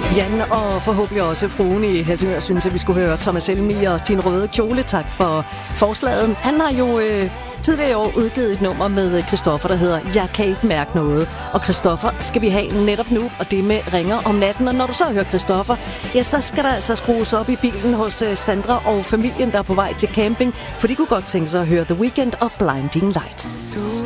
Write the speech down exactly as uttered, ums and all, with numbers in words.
Jan og forhåbentlig også fruen i Helsingør synes, at vi skulle høre Thomas Helmig og Din Røde Kjole. Tak for forslaget. Han har jo øh, tidligere i år udgivet et nummer med Christoffer, der hedder Jeg kan ikke mærke noget. Og Christoffer skal vi have netop nu, og det med ringer om natten. Og når du så hører Christoffer, ja, så skal der altså skrues op i bilen hos øh, Sandra og familien, der er på vej til camping, for de kunne godt tænke sig at høre The Weeknd og Blinding Lights. Du